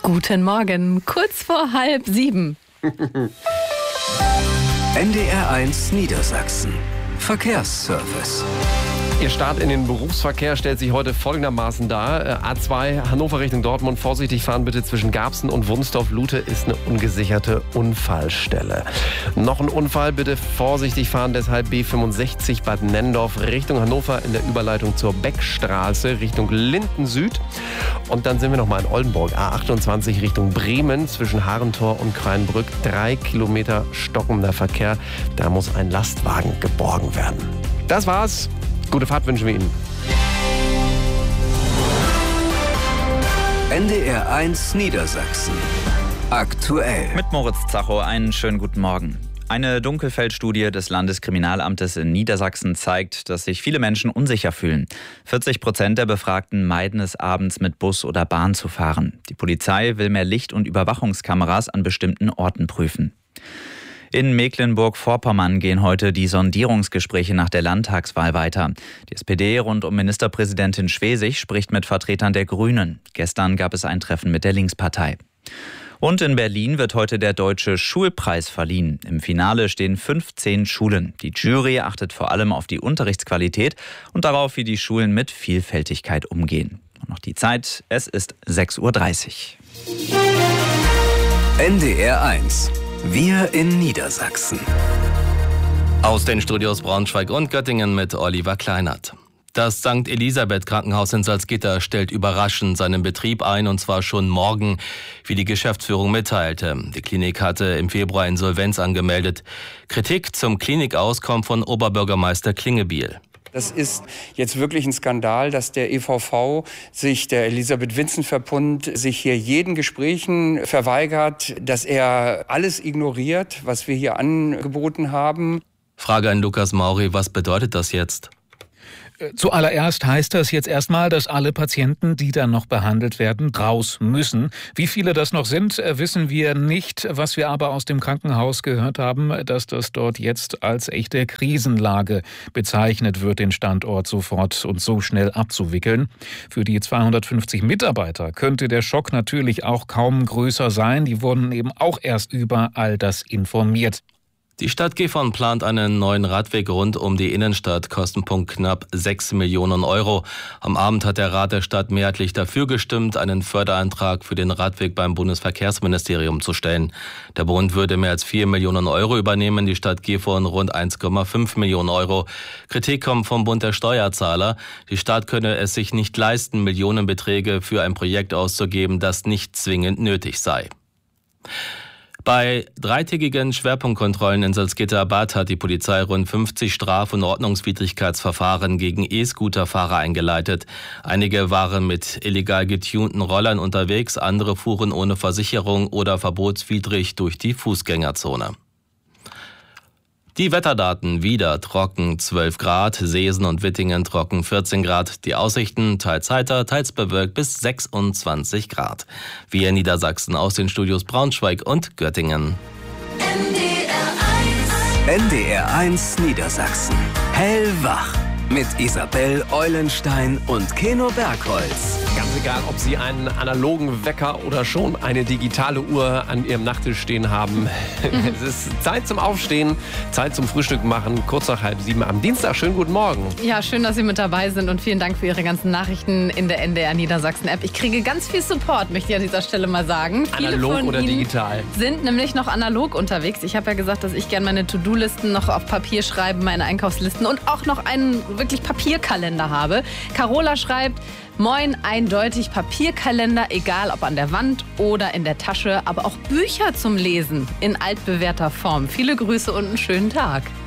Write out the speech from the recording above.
Guten Morgen, kurz vor 6:30. NDR1 Niedersachsen. Verkehrsservice. Ihr Start in den Berufsverkehr stellt sich heute folgendermaßen dar. A2 Hannover Richtung Dortmund, vorsichtig fahren bitte zwischen Garbsen und Wunsdorf-Lute, ist eine ungesicherte Unfallstelle. Noch ein Unfall, bitte vorsichtig fahren, deshalb B65 Bad Nenndorf Richtung Hannover in der Überleitung zur Beckstraße Richtung Linden Süd. Und dann sind wir nochmal in Oldenburg, A28 Richtung Bremen zwischen Harentor und Kreinbrück. 3 Kilometer stockender Verkehr, da muss ein Lastwagen geborgen werden. Das war's. Gute Fahrt wünschen wir Ihnen. NDR1 Niedersachsen. Aktuell. Mit Moritz Zacho, einen schönen guten Morgen. Eine Dunkelfeldstudie des Landeskriminalamtes in Niedersachsen zeigt, dass sich viele Menschen unsicher fühlen. 40% der Befragten meiden es abends mit Bus oder Bahn zu fahren. Die Polizei will mehr Licht- und Überwachungskameras an bestimmten Orten prüfen. In Mecklenburg-Vorpommern gehen heute die Sondierungsgespräche nach der Landtagswahl weiter. Die SPD rund um Ministerpräsidentin Schwesig spricht mit Vertretern der Grünen. Gestern gab es ein Treffen mit der Linkspartei. Und in Berlin wird heute der Deutsche Schulpreis verliehen. Im Finale stehen 15 Schulen. Die Jury achtet vor allem auf die Unterrichtsqualität und darauf, wie die Schulen mit Vielfältigkeit umgehen. Und noch die Zeit, es ist 6:30 Uhr. NDR1. Wir in Niedersachsen. Aus den Studios Braunschweig und Göttingen mit Oliver Kleinert. Das St. Elisabeth Krankenhaus in Salzgitter stellt überraschend seinen Betrieb ein, und zwar schon morgen, wie die Geschäftsführung mitteilte. Die Klinik hatte im Februar Insolvenz angemeldet. Kritik zum Klinikaus kommt von Oberbürgermeister Klingebiel. Das ist jetzt wirklich ein Skandal, dass der EVV der Elisabeth-Vincent-Verbund, sich hier jeden Gesprächen verweigert, dass er alles ignoriert, was wir hier angeboten haben. Frage an Lukas Mauri, was bedeutet das jetzt? Zuallererst heißt das jetzt erstmal, dass alle Patienten, die dann noch behandelt werden, raus müssen. Wie viele das noch sind, wissen wir nicht. Was wir aber aus dem Krankenhaus gehört haben, dass das dort jetzt als echte Krisenlage bezeichnet wird, den Standort sofort und so schnell abzuwickeln. Für die 250 Mitarbeiter könnte der Schock natürlich auch kaum größer sein. Die wurden eben auch erst über all das informiert. Die Stadt Gifhorn plant einen neuen Radweg rund um die Innenstadt, Kostenpunkt knapp 6 Millionen Euro. Am Abend hat der Rat der Stadt mehrheitlich dafür gestimmt, einen Förderantrag für den Radweg beim Bundesverkehrsministerium zu stellen. Der Bund würde mehr als 4 Millionen Euro übernehmen, die Stadt Gifhorn rund 1,5 Millionen Euro. Kritik kommt vom Bund der Steuerzahler. Die Stadt könne es sich nicht leisten, Millionenbeträge für ein Projekt auszugeben, das nicht zwingend nötig sei. Bei dreitägigen Schwerpunktkontrollen in Salzgitter-Bad hat die Polizei rund 50 Straf- und Ordnungswidrigkeitsverfahren gegen E-Scooter-Fahrer eingeleitet. Einige waren mit illegal getunten Rollern unterwegs, andere fuhren ohne Versicherung oder verbotswidrig durch die Fußgängerzone. Die Wetterdaten: wieder trocken 12 Grad, Seesen und Wittingen trocken 14 Grad. Die Aussichten: teils heiter, teils bewölkt bis 26 Grad. Wir in Niedersachsen aus den Studios Braunschweig und Göttingen. NDR1 Niedersachsen. Hellwach. Mit Isabel Eulenstein und Keno Bergholz. Ganz egal, ob Sie einen analogen Wecker oder schon eine digitale Uhr an Ihrem Nachttisch stehen haben. Es ist Zeit zum Aufstehen, Zeit zum Frühstück machen, kurz nach 6:30 am Dienstag. Schönen guten Morgen. Ja, schön, dass Sie mit dabei sind und vielen Dank für Ihre ganzen Nachrichten in der NDR Niedersachsen App. Ich kriege ganz viel Support, möchte ich an dieser Stelle mal sagen. Analog Viele von oder Ihnen digital? Sind nämlich noch analog unterwegs. Ich habe ja gesagt, dass ich gerne meine To-Do-Listen noch auf Papier schreibe, meine Einkaufslisten und auch noch einen wirklich Papierkalender habe. Carola schreibt: Moin, eindeutig Papierkalender, egal ob an der Wand oder in der Tasche, aber auch Bücher zum Lesen in altbewährter Form. Viele Grüße und einen schönen Tag.